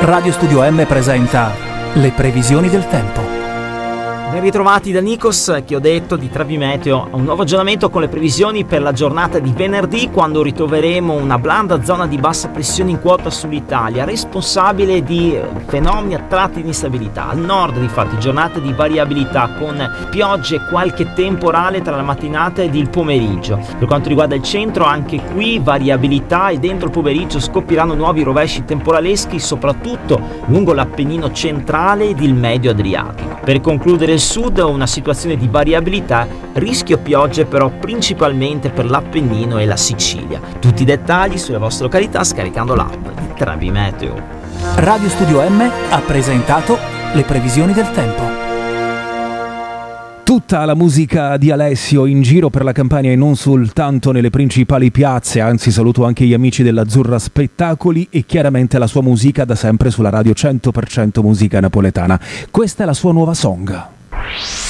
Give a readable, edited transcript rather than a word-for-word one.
Radio Studio M presenta le previsioni del tempo. Ben ritrovati da Nikos, che ho detto di Travimeteo, un nuovo aggiornamento con le previsioni per la giornata di venerdì, quando ritroveremo una blanda zona di bassa pressione in quota sull'Italia, responsabile di fenomeni a tratti di instabilità. Al nord, difatti, giornate di variabilità con piogge e qualche temporale tra la mattinata ed il pomeriggio. Per quanto riguarda il centro, anche qui variabilità e dentro il pomeriggio scoppieranno nuovi rovesci temporaleschi, soprattutto lungo l'Appennino centrale ed il medio Adriatico. Per concludere il sud, una situazione di variabilità, rischio piogge però principalmente per l'Appennino e la Sicilia. Tutti i dettagli sulle vostre località scaricando l'app di Travimeteo. Radio Studio M ha presentato le previsioni del tempo. Tutta la musica di Alessio in giro per la Campania e non soltanto nelle principali piazze, anzi saluto anche gli amici dell'Azzurra Spettacoli e chiaramente la sua musica da sempre sulla radio 100% musica napoletana. Questa è la sua nuova song.